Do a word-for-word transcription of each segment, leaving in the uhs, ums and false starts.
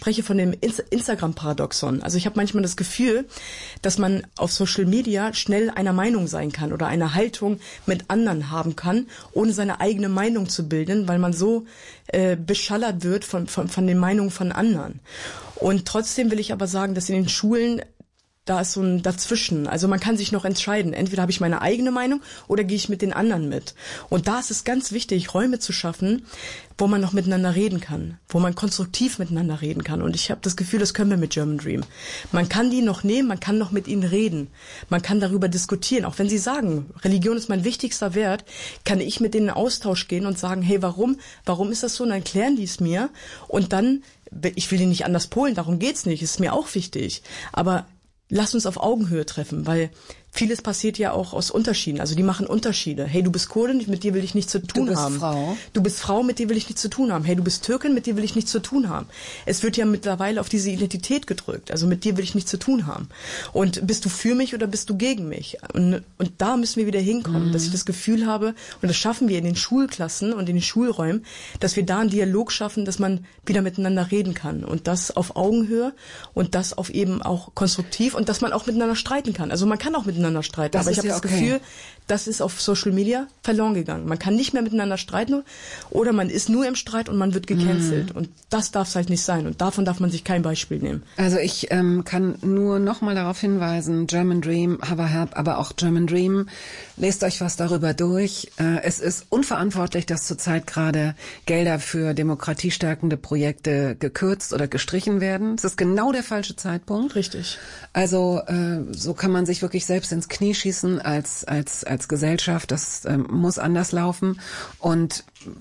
spreche von dem Instagram-Paradoxon. Also ich habe manchmal das Gefühl, dass man auf Social Media schnell einer Meinung sein kann oder eine Haltung mit anderen haben kann, ohne seine eigene Meinung zu bilden, weil man so äh, beschallert wird von, von, von den Meinungen von anderen. Und trotzdem will ich aber sagen, dass in den Schulen da ist so ein Dazwischen. Also man kann sich noch entscheiden. Entweder habe ich meine eigene Meinung oder gehe ich mit den anderen mit. Und da ist es ganz wichtig, Räume zu schaffen, wo man noch miteinander reden kann, wo man konstruktiv miteinander reden kann. Und ich habe das Gefühl, das können wir mit German Dream. Man kann die noch nehmen, man kann noch mit ihnen reden. Man kann darüber diskutieren. Auch wenn sie sagen, Religion ist mein wichtigster Wert, kann ich mit denen in Austausch gehen und sagen, hey, warum, warum ist das so? Und dann klären die es mir. Und dann, ich will die nicht anders polen, darum geht's nicht, ist mir auch wichtig. Aber lass uns auf Augenhöhe treffen, weil vieles passiert ja auch aus Unterschieden. Also die machen Unterschiede. Hey, du bist Kurdin, mit dir will ich nichts zu tun haben. Du bist Frau. Du bist Frau, mit dir will ich nichts zu tun haben. Hey, du bist Türkin, mit dir will ich nichts zu tun haben. Es wird ja mittlerweile auf diese Identität gedrückt. Also mit dir will ich nichts zu tun haben. Und bist du für mich oder bist du gegen mich? Und, und da müssen wir wieder hinkommen, mhm. dass ich das Gefühl habe, und das schaffen wir in den Schulklassen und in den Schulräumen, dass wir da einen Dialog schaffen, dass man wieder miteinander reden kann. Und das auf Augenhöhe und das auf eben auch konstruktiv und dass man auch miteinander streiten kann. Also man kann auch miteinander streiten. Das aber ich habe ja das okay. Gefühl, das ist auf Social Media verloren gegangen. Man kann nicht mehr miteinander streiten oder man ist nur im Streit und man wird gecancelt. Mm. Und das darf es halt nicht sein. Und davon darf man sich kein Beispiel nehmen. Also ich ähm, kann nur nochmal darauf hinweisen, German Dream, Haverhelp, aber auch German Dream. Lest euch was darüber durch. Äh, es ist unverantwortlich, dass zurzeit gerade Gelder für demokratiestärkende Projekte gekürzt oder gestrichen werden. Es ist genau der falsche Zeitpunkt. Richtig. Also äh, so kann man sich wirklich selbst ins Knie schießen als als als Gesellschaft. Das ähm, muss anders laufen. Und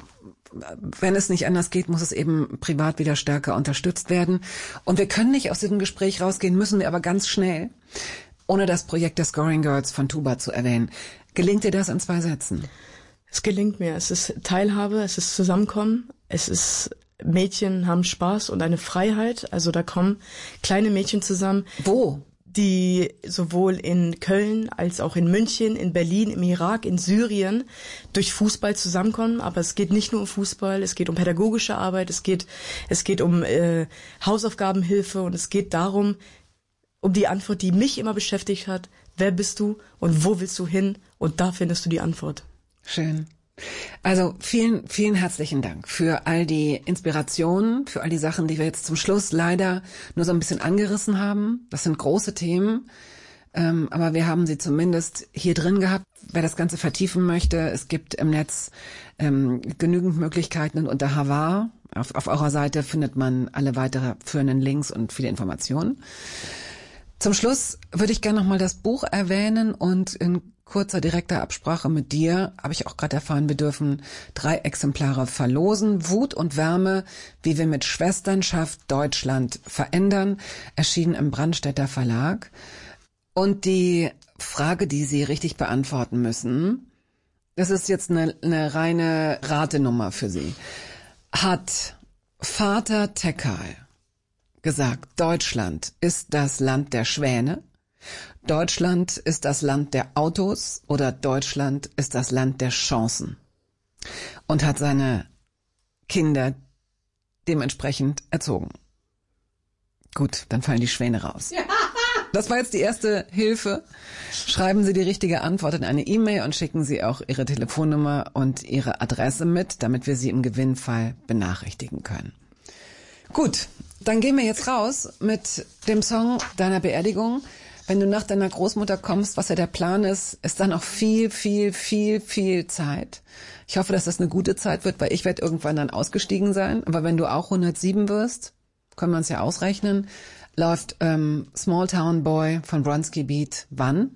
wenn es nicht anders geht, muss es eben privat wieder stärker unterstützt werden. Und wir können nicht aus diesem Gespräch rausgehen, müssen wir aber ganz schnell, ohne das Projekt der Scoring Girls von Tuba zu erwähnen. Gelingt dir das in zwei Sätzen? Es gelingt mir. Es ist Teilhabe, es ist Zusammenkommen, es ist Mädchen haben Spaß und eine Freiheit. Also da kommen kleine Mädchen zusammen. Wo? Die sowohl in Köln als auch in München, in Berlin, im Irak, in Syrien durch Fußball zusammenkommen. Aber es geht nicht nur um Fußball, es geht um pädagogische Arbeit, es geht es geht um äh, Hausaufgabenhilfe und es geht darum, um die Antwort, die mich immer beschäftigt hat. Wer bist du und wo willst du hin? Und da findest du die Antwort. Schön. Also vielen, vielen herzlichen Dank für all die Inspirationen, für all die Sachen, die wir jetzt zum Schluss leider nur so ein bisschen angerissen haben. Das sind große Themen, ähm, aber wir haben sie zumindest hier drin gehabt. Wer das Ganze vertiefen möchte, es gibt im Netz ähm, genügend Möglichkeiten und unter Havar, auf, auf eurer Seite findet man alle weiterführenden Links und viele Informationen. Zum Schluss würde ich gerne nochmal das Buch erwähnen und in kurzer, direkter Absprache mit dir, habe ich auch gerade erfahren, wir dürfen drei Exemplare verlosen. Wut und Wärme, wie wir mit Schwesternschaft Deutschland verändern, erschienen im Brandstätter Verlag. Und die Frage, die Sie richtig beantworten müssen, das ist jetzt eine, eine reine Ratenummer für Sie. Hat Vater Tekal gesagt, Deutschland ist das Land der Schwäne? Deutschland ist das Land der Autos oder Deutschland ist das Land der Chancen? Und hat seine Kinder dementsprechend erzogen. Gut, dann fallen die Schwäne raus. Das war jetzt die erste Hilfe. Schreiben Sie die richtige Antwort in eine E-Mail und schicken Sie auch Ihre Telefonnummer und Ihre Adresse mit, damit wir Sie im Gewinnfall benachrichtigen können. Gut, dann gehen wir jetzt raus mit dem Song deiner Beerdigung. Wenn du nach deiner Großmutter kommst, was ja der Plan ist, ist dann auch viel, viel, viel, viel Zeit. Ich hoffe, dass das eine gute Zeit wird, weil ich werde irgendwann dann ausgestiegen sein. Aber wenn du auch hundertsieben wirst, können wir uns ja ausrechnen, läuft ähm, Small Town Boy von Bronski Beat wann?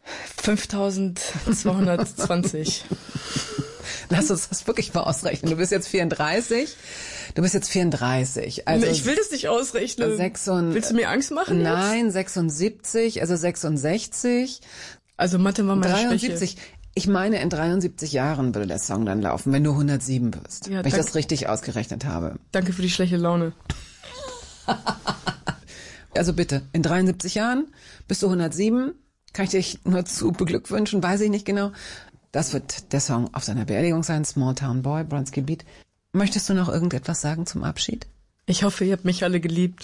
fünftausendzweihundertzwanzig. Lass uns das wirklich mal ausrechnen. Du bist jetzt vierunddreißig. Du bist jetzt vierunddreißig. Also nee, ich will das nicht ausrechnen. sechsund Willst du mir Angst machen? Nein, jetzt? sechsundsiebzig, also sechsundsechzig. Also Mathe war meine dreiundsiebzig. Schwäche. Ich meine, in dreiundsiebzig Jahren würde der Song dann laufen, wenn du hundertsieben wirst. Ja, wenn ich das richtig ausgerechnet habe. Danke für die schlechte Laune. Also bitte, in dreiundsiebzig Jahren bist du hundertsieben. Kann ich dich nur zu beglückwünschen, weiß ich nicht genau. Das wird der Song auf seiner Beerdigung sein, Small Town Boy, Bronski Beat. Möchtest du noch irgendetwas sagen zum Abschied? Ich hoffe, ihr habt mich alle geliebt.